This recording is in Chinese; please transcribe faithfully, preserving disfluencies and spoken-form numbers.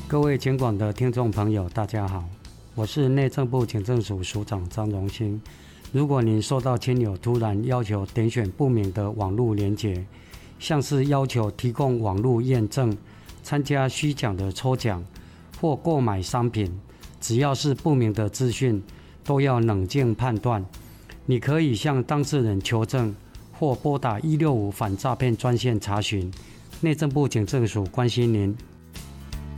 各位警广的听众朋友，大家好，我是内政部警政署署长张荣兴。如果您收到亲友突然要求点选不明的网络连结，像是要求提供网络验证、参加虚假的抽奖或购买商品，只要是不明的资讯，都要冷静判断。你可以向当事人求证，或拨打一六五反诈骗专线查询。内政部警政署关心您，